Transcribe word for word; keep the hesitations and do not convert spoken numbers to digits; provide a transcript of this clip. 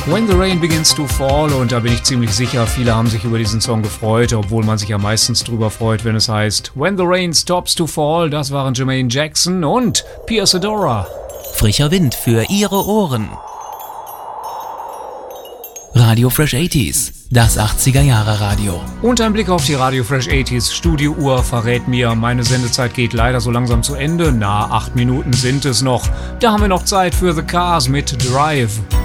When the Rain Begins to Fall, und da bin ich ziemlich sicher, viele haben sich über diesen Song gefreut, obwohl man sich ja meistens drüber freut, wenn es heißt When the Rain Stops to Fall. Das waren Jermaine Jackson und Pierce Adora. Frischer Wind für Ihre Ohren. Radio Fresh achtziger, das achtziger-Jahre-Radio. Und ein Blick auf die Radio Fresh achtziger Studiouhr verrät mir, meine Sendezeit geht leider so langsam zu Ende. Na, acht Minuten sind es noch. Da haben wir noch Zeit für The Cars mit Drive.